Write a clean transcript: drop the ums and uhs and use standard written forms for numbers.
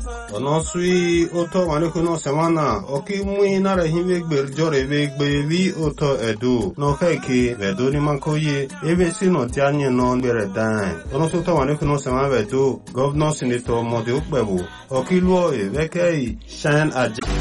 Ono sui oto wane kuno semana oki mui nare hime jore vi oto edu no keke vedo ni mankoye ebe sino tianye non bere dan. Ono soto wane kuno semana vedo governor senator mode ukbebu oki luo vekei shine aja